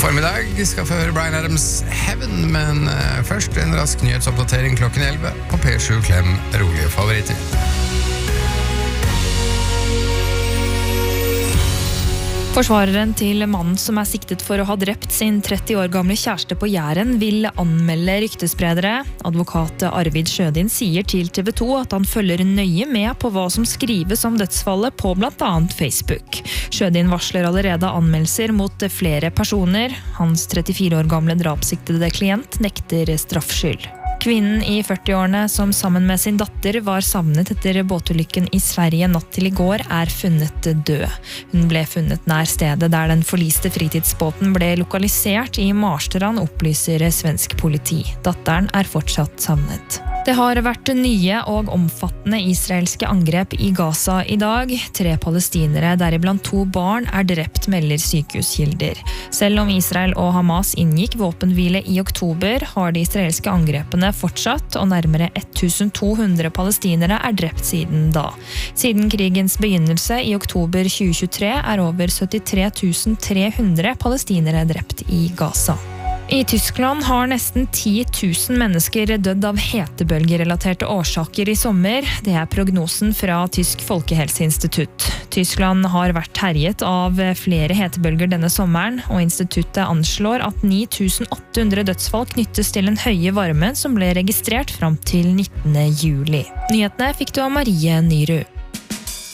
formiddag skal få høre Bryan Adams Heaven, men først en rask nyhetsoppdatering klokken 11 på P7 Klem rolige favoritter. Forsvareren til mannen som siktet for å ha drept sin 30 år gamle kjæreste på Jæren vil anmelde ryktespredere. Advokat Arvid Sjødin sier til TV 2 at han følger nøye med på hva som skrives om dødsfallet på blant annet Facebook. Sjødin varsler allerede anmeldelser mot flere personer. Hans 34 år gamle drapssiktede klient nekter straffskyld. Kvinnen i 40-årene som sammen med sin datter var savnet etter båtulykken i Sverige natt til i går funnet død. Hun ble funnet nær stedet der den forliste fritidsbåten ble lokalisert i Marstrand, opplyser svensk politi. Datteren fortsatt savnet. Det har vært nye og omfattende israelske angrep i Gaza i dag. 3 palestinere, deriblant 2 barn, drept, melder sykehuskilder. Selv om Israel og Hamas inngikk våpenhvile i oktober, har de israelske angrepene fortsatt, og nærmere 1200 palestinere drept siden da. Siden krigens begynnelse i oktober 2023 over 73 300 palestinere drept i Gaza. I Tyskland har nesten 10 000 mennesker dødd av hetebølgerelaterte årsaker i sommer. Det prognosen fra Tysk Folkehelseinstitutt. Tyskland har vært herjet av flere hetebølger denne sommeren, og instituttet anslår at 9800 dødsfall knyttes til den høye varmen som ble registrert fram til 19. juli. Nyhetene fikk du av Marie Nyru.